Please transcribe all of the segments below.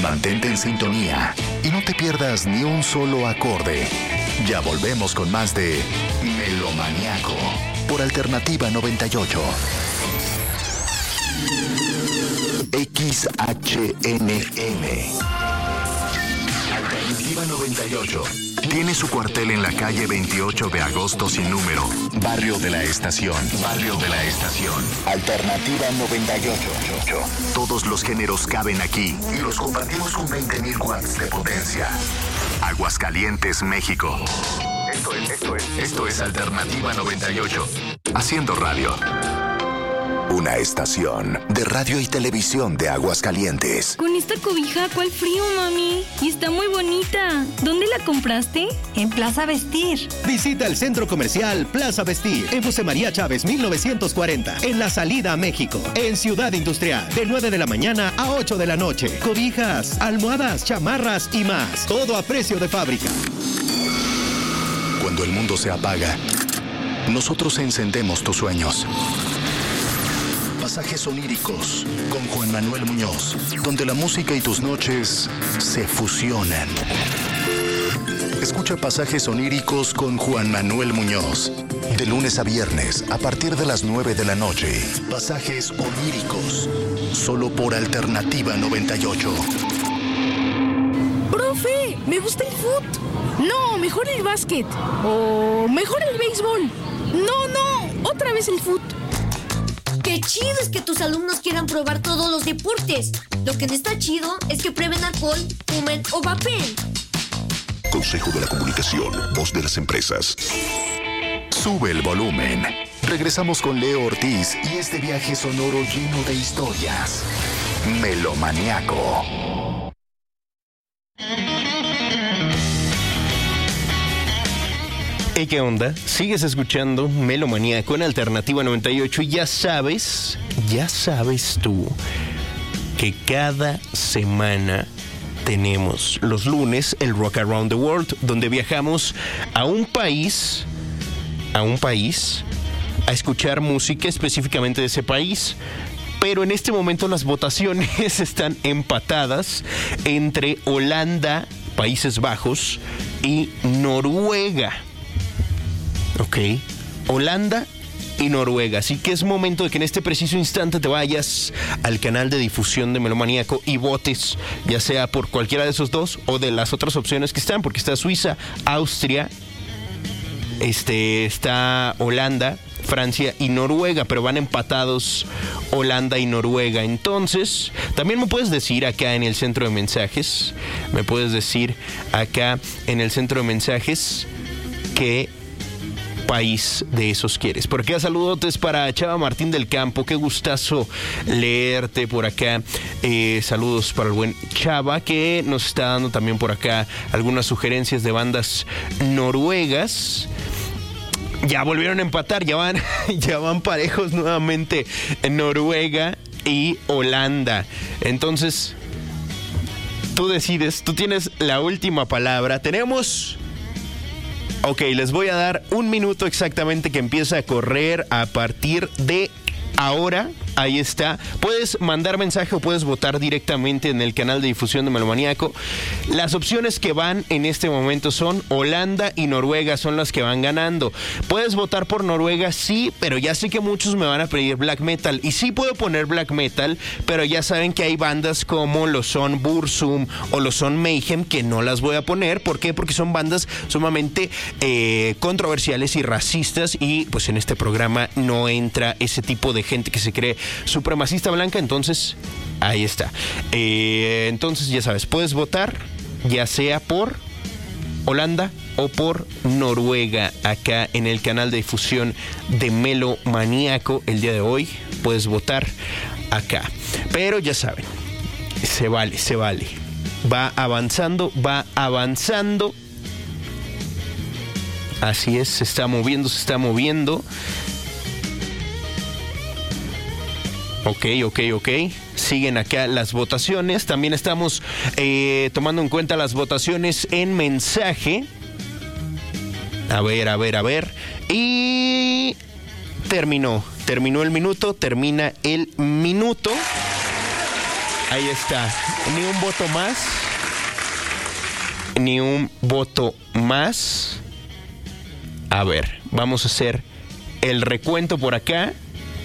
Mantente en sintonía y no te pierdas ni un solo acorde. Ya volvemos con más de Melomaniaco por Alternativa 98. XHNM Alternativa 98 tiene su cuartel en la calle 28 de agosto sin número, Barrio de la Estación. Barrio de la Estación. Alternativa 98. Todos los géneros caben aquí y los compartimos con 20,000 watts de potencia. Aguascalientes, México. Esto es Alternativa 98. Haciendo radio. Una estación de radio y televisión de Aguascalientes. Con esta cobija, ¿cuál frío, mami? Y está muy bonita. ¿Dónde la compraste? En Plaza Vestir. Visita el centro comercial Plaza Vestir en José María Chávez 1940, en la salida a México, en Ciudad Industrial, de 9 de la mañana a 8 de la noche. Cobijas, almohadas, chamarras y más. Todo a precio de fábrica. Cuando el mundo se apaga, nosotros encendemos tus sueños. Pasajes oníricos con Juan Manuel Muñoz, donde la música y tus noches se fusionan. Escucha Pasajes oníricos con Juan Manuel Muñoz, de lunes a viernes a partir de las 9 de la noche. Pasajes oníricos, solo por Alternativa 98. ¡Profe! ¡Me gusta el fútbol! No, mejor el básquet. O mejor el béisbol. No, otra vez el fútbol. ¡Qué chido es que tus alumnos quieran probar todos los deportes! Lo que no está chido es que prueben alcohol, fumen o vapen. Consejo de la Comunicación, voz de las empresas. Sube el volumen. Regresamos con Leo Ortiz y este viaje sonoro lleno de historias. Melomaniaco. Hey, ¿qué onda? Sigues escuchando Melomaniaco en Alternativa 98 y ya sabes tú que cada semana tenemos los lunes el Rock Around the World, donde viajamos a un país a escuchar música específicamente de ese país. Pero en este momento las votaciones están empatadas entre Holanda, Países Bajos y Noruega. Ok, Holanda y Noruega. Así que es momento de que en este preciso instante te vayas al canal de difusión de Melomaniaco y votes, ya sea por cualquiera de esos dos o de las otras opciones que están, porque está Suiza, Austria, está Holanda, Francia y Noruega, pero van empatados Holanda y Noruega. Entonces, también me puedes decir acá en el centro de mensajes, qué país de esos quieres. Por acá saludotes para Chava Martín del Campo, qué gustazo leerte por acá. Saludos para el buen Chava, que nos está dando también por acá algunas sugerencias de bandas noruegas. Ya volvieron a empatar, ya van parejos nuevamente en Noruega y Holanda. Entonces, tú decides, tú tienes la última palabra. Ok, les voy a dar un minuto exactamente que empieza a correr a partir de ahora. Ahí está. Puedes mandar mensaje o puedes votar directamente en el canal de difusión de Melomaniaco. Las opciones que van en este momento son Holanda y Noruega, son las que van ganando. Puedes votar por Noruega, sí, pero ya sé que muchos me van a pedir black metal. Y sí puedo poner black metal, pero ya saben que hay bandas como lo son Burzum o lo son Mayhem que no las voy a poner. ¿Por qué? Porque son bandas sumamente controversiales y racistas, y pues en este programa no entra ese tipo de gente que se cree supremacista blanca. Entonces ahí está. Entonces ya sabes, puedes votar ya sea por Holanda o por Noruega acá en el canal de difusión de Melomaniaco. El día de hoy puedes votar acá, pero ya saben, se vale. Va avanzando. Así es, se está moviendo. Ok. Siguen acá las votaciones. También estamos tomando en cuenta las votaciones en mensaje. A ver. Y termina el minuto. Termina el minuto. 3, 2, 1, 0. Ahí está. Ni un voto más. Ni un voto más. A ver, vamos a hacer el recuento por acá.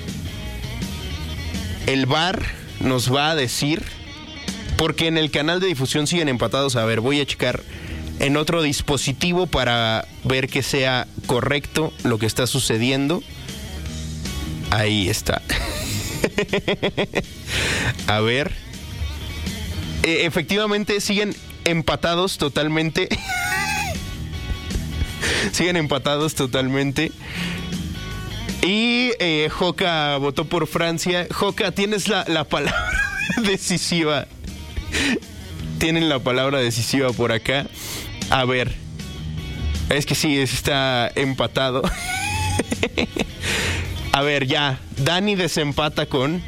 El VAR nos va a decir, porque en el canal de difusión siguen empatados. A ver, voy a checar en otro dispositivo para ver que sea correcto lo que está sucediendo. Ahí está. A ver. Efectivamente siguen empatados totalmente. Siguen empatados totalmente. Y Joca votó por Francia. Joca, tienes la palabra decisiva. Tienen la palabra decisiva por acá. A ver. Es que sí, está empatado. A ver, ya. Dani desempata con...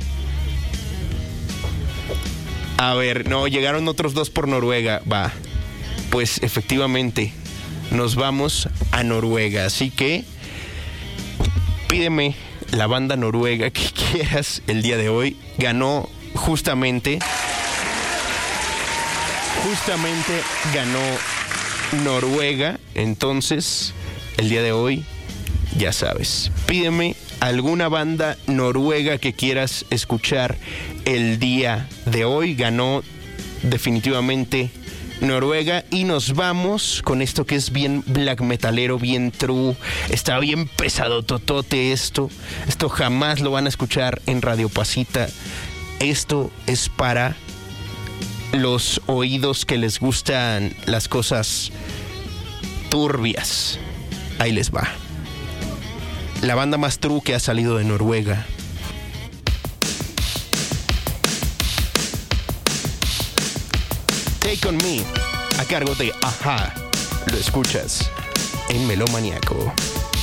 A ver, no, llegaron otros 2 por Noruega. Va. Pues efectivamente, nos vamos a Noruega. Así que... pídeme la banda noruega que quieras el día de hoy. Ganó justamente ganó Noruega. Entonces, el día de hoy, ya sabes, pídeme alguna banda noruega que quieras escuchar el día de hoy. Ganó definitivamente Noruega. Y nos vamos con esto que es bien black metalero, bien true. Está bien pesado totote esto. Esto jamás lo van a escuchar en Radio Pasita. Esto es para los oídos que les gustan las cosas turbias. Ahí les va. La banda más true que ha salido de Noruega. Take On Me, a cargo de Ajá. Lo escuchas en Melómaniaco.